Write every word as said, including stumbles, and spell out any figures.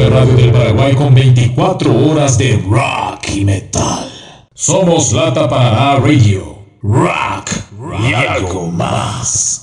radio del Paraguay con veinticuatro horas de rock y metal. Somos Lata Paraná Radio. Rock y algo más.